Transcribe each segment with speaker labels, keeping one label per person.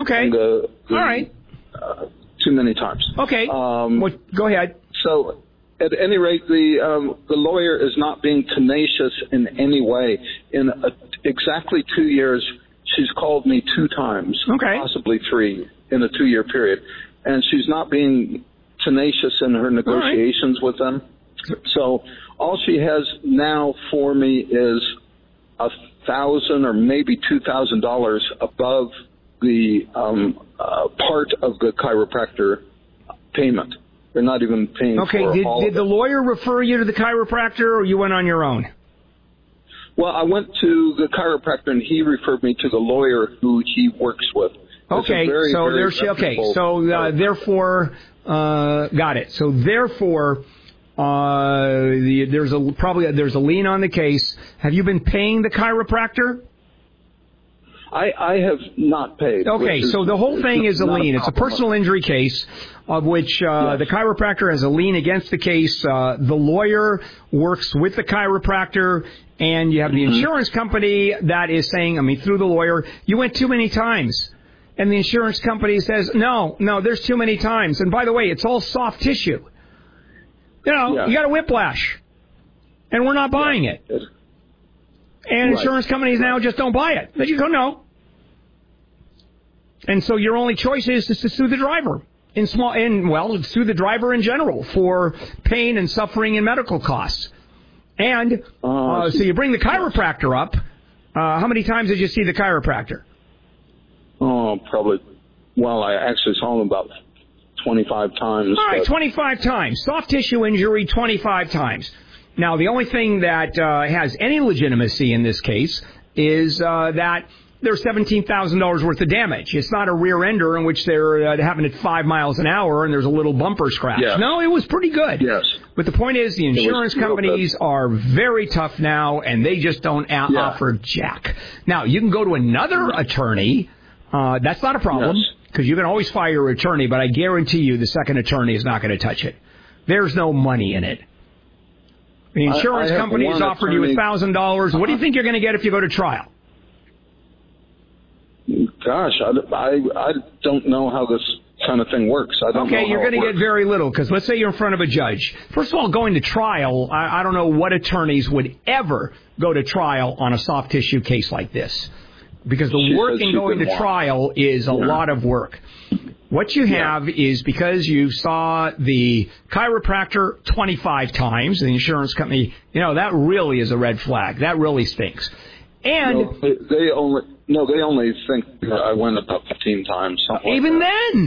Speaker 1: Okay. All right.
Speaker 2: Too many times.
Speaker 1: Okay. Go ahead.
Speaker 2: So, at any rate, the lawyer is not being tenacious in any way. In exactly 2 years, she's called me 2 times, possibly 3, in a 2-year period, and she's not being tenacious in her negotiations with them. So all she has now for me is $1,000 or maybe $2,000 above the part of the chiropractor payment. They're not even paying for all
Speaker 1: did the lawyer refer you to the chiropractor, or you went on your own?
Speaker 2: Well, I went to the chiropractor, and he referred me to the lawyer who he works with.
Speaker 1: Therefore, got it. So therefore, there's a lien on the case. Have you been paying the chiropractor?
Speaker 2: I have not paid.
Speaker 1: Okay, so the whole thing is a lien. It's a personal injury case of which the chiropractor has a lien against the case. The lawyer works with the chiropractor, and you have the insurance company that is saying, through the lawyer, you went too many times. And the insurance company says, no, there's too many times. And by the way, it's all soft tissue. You got a whiplash, and we're not buying it. And insurance companies now just don't buy it. But you go, no. And so your only choice is to sue the driver. Sue the driver in general for pain and suffering and medical costs. And so you bring the chiropractor up. How many times did you see the chiropractor?
Speaker 2: Oh, probably. Well, I actually saw him about 25 times.
Speaker 1: All right, 25 times. Soft tissue injury, 25 times. Now, the only thing that has any legitimacy in this case is that there's $17,000 worth of damage. It's not a rear ender in which they're having it 5 miles an hour and there's a little bumper scratch. Yeah. No, it was pretty good.
Speaker 2: Yes.
Speaker 1: But the point is, the insurance companies are very tough now, and they just don't offer jack. Now, you can go to another attorney. That's not a problem, because you can always fire your attorney, but I guarantee you the second attorney is not going to touch it. There's no money in it. The insurance companies offered you $1,000. What do you think you're going to get if you go to trial?
Speaker 2: Gosh, I don't know how this kind of thing works. I don't know
Speaker 1: you're going to get very little, because let's say you're in front of a judge. First of all, going to trial, I don't know what attorneys would ever go to trial on a soft tissue case like this, because the work in going to trial is a lot of work. What you have is, because you saw the chiropractor 25 times, the insurance company, that really is a red flag. That really stinks. And
Speaker 2: they only think I went about 15 times.
Speaker 1: Even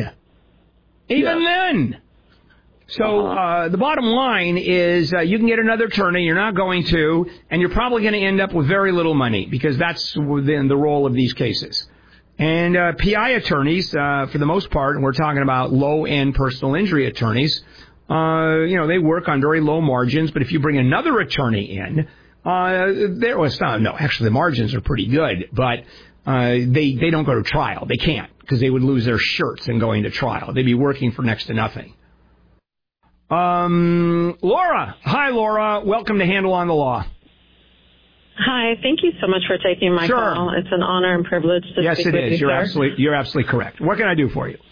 Speaker 1: then. So the bottom line is you can get another attorney. You're not going to, and you're probably going to end up with very little money, because that's within the role of these cases. And PI attorneys, for the most part, and we're talking about low-end personal injury attorneys, they work on very low margins. But if you bring another attorney in, actually the margins are pretty good, but they don't go to trial. They can't, because they would lose their shirts in going to trial. They'd be working for next to nothing. Laura. Hi, Laura. Welcome to Handle on the Law.
Speaker 3: Hi. Thank you so much for taking my call. It's an honor and privilege to speak with you,
Speaker 1: Yes, it is. You're absolutely correct. What can I do for you?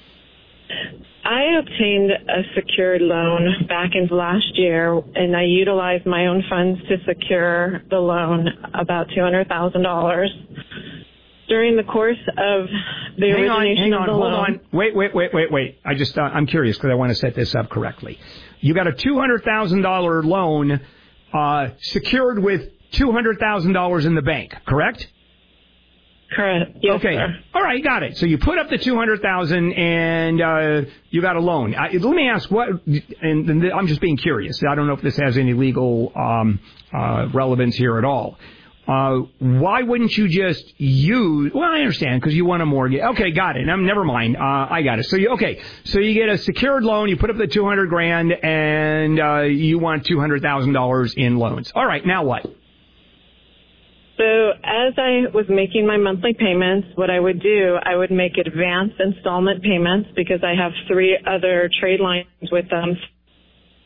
Speaker 3: I obtained a secured loan back in last year, and I utilized my own funds to secure the loan, about $200,000. During the course of the origination of the loan...
Speaker 1: Hold on. Wait. I'm curious, because I want to set this up correctly. You got a $200,000 loan secured with $200,000 in the bank, correct?
Speaker 3: Correct. Yes,
Speaker 1: okay.
Speaker 3: Sir.
Speaker 1: All right, got it. So you put up the $200,000 and you got a loan. Let me ask and I'm just being curious. I don't know if this has any legal relevance here at all. Why wouldn't you just use? Well, I understand, because you want a mortgage. Okay, got it. Never mind. I got it. So you get a secured loan. You put up the $200,000, and you want $200,000 in loans. All right. Now what?
Speaker 3: So as I was making my monthly payments, what I would do, I would make advance installment payments, because I have 3 other trade lines with them.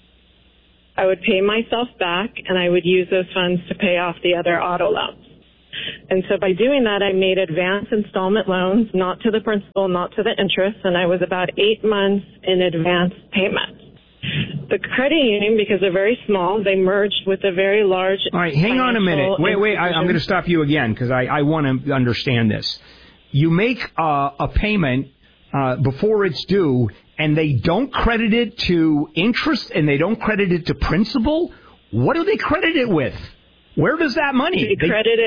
Speaker 3: I would pay myself back, and I would use those funds to pay off the other auto loans. And so by doing that, I made advance installment loans, not to the principal, not to the interest, and I was about 8 months in advance payment. The credit union, because they're very small, they merged with a very large...
Speaker 1: All right, hang on a minute. Wait, I'm going to stop you again because I want to understand this. You make a payment before it's due, and they don't credit it to interest, and they don't credit it to principal? What do they credit it with? Where does that money?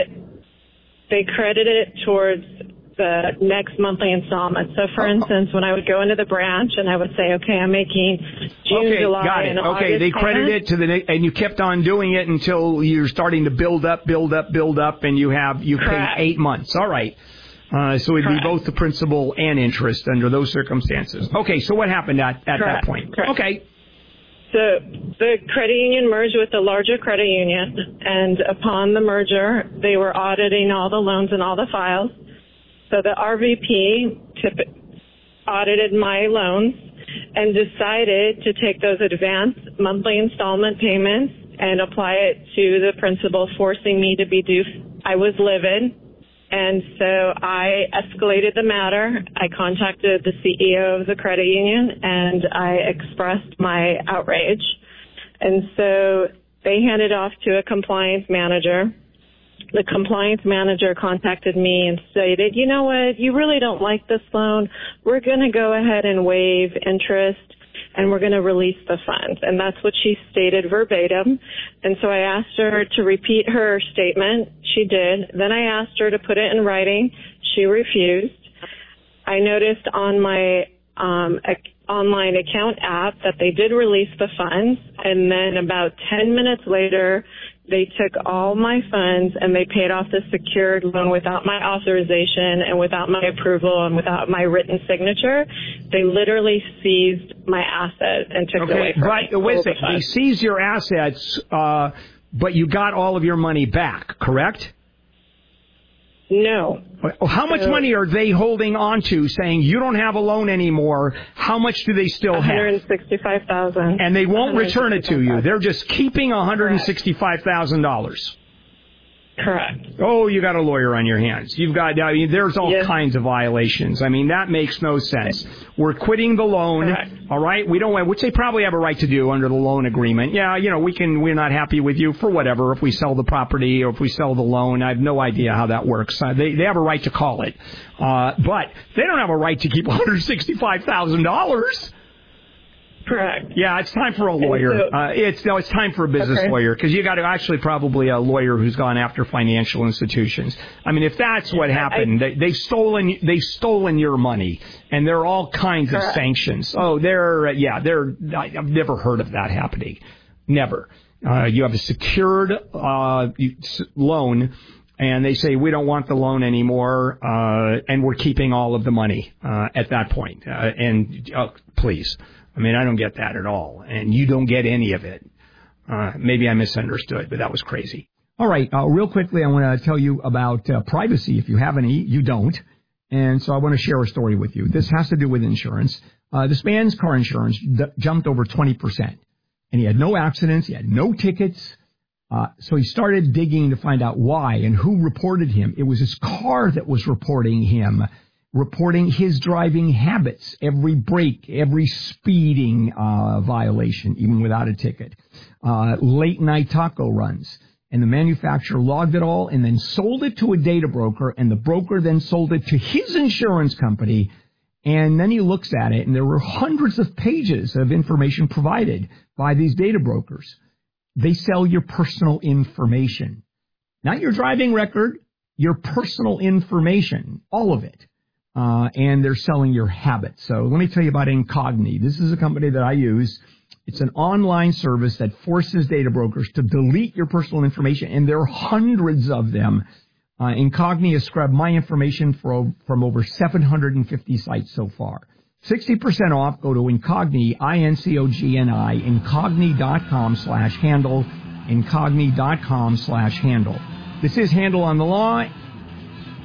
Speaker 3: They credit it towards the next monthly installment. So, for instance, when I would go into the branch and I would say, okay, I'm making June, July, and August. Okay, they credit it to
Speaker 1: and you kept on doing it until you're starting to build up, and you pay 8 months. All right. So it'd be both the principal and interest under those circumstances. Okay, so what happened at that point?
Speaker 3: Correct.
Speaker 1: Okay.
Speaker 3: So the credit union merged with a larger credit union, and upon the merger, they were auditing all the loans and all the files. So the RVP audited my loans and decided to take those advance monthly installment payments and apply it to the principal, forcing me to be due. I was livid. And so I escalated the matter. I contacted the CEO of the credit union, and I expressed my outrage. And so they handed off to a compliance manager. The compliance manager contacted me and stated, you know what, you really don't like this loan. We're going to go ahead and waive interest, and we're going to release the funds. And that's what she stated verbatim. And so I asked her to repeat her statement. She did. Then I asked her to put it in writing. She refused. I noticed on my online account app that they did release the funds. And then about 10 minutes later, they took all my funds and they paid off the secured loan without my authorization and without my approval and without my written signature. They literally seized my assets and took it away from me.
Speaker 1: But wait a second. They seized your assets, but you got all of your money back, correct?
Speaker 3: No.
Speaker 1: How much money are they holding on to, saying you don't have a loan anymore? How much do they still have?
Speaker 3: $165,000.
Speaker 1: And they won't return it to you. They're just keeping $165,000.
Speaker 3: Correct.
Speaker 1: Oh, you got a lawyer on your hands. There's all kinds of violations. That makes no sense. We're quitting the loan.
Speaker 3: Correct.
Speaker 1: All right. Which they probably have a right to do under the loan agreement. Yeah, we're not happy with you for whatever. If we sell the property or if we sell the loan, I have no idea how that works. They have a right to call it. But they don't have a right to keep $165,000.
Speaker 3: Correct.
Speaker 1: Yeah, it's time for a lawyer. It's time for a business lawyer, because you got to actually probably a lawyer who's gone after financial institutions. If that's what happened, they've stolen your money, and there are all kinds of sanctions. Oh, I've never heard of that happening. Never. You have a secured loan, and they say, we don't want the loan anymore, and we're keeping all of the money at that point. Please. I don't get that at all, and you don't get any of it. Maybe I misunderstood, but that was crazy. All right, real quickly, I want to tell you about privacy. If you have any, you don't, and so I want to share a story with you. This has to do with insurance. This man's car insurance jumped over 20%, and he had no accidents, he had no tickets, so he started digging to find out why and who reported him. It was his car that was reporting him, reporting his driving habits, every break, every speeding violation, even without a ticket, late night taco runs. And the manufacturer logged it all and then sold it to a data broker, and the broker then sold it to his insurance company. And then he looks at it, and there were hundreds of pages of information provided by these data brokers. They sell your personal information, not your driving record, your personal information, all of it. And they're selling your habits. So let me tell you about Incogni. This is a company that I use. It's an online service that forces data brokers to delete your personal information, and there are hundreds of them. Incogni has scrubbed my information from over 750 sites so far. 60% off. Go to Incogni, INCOGNI, Incogni.com/handle, Incogni.com/handle. This is Handle on the Law.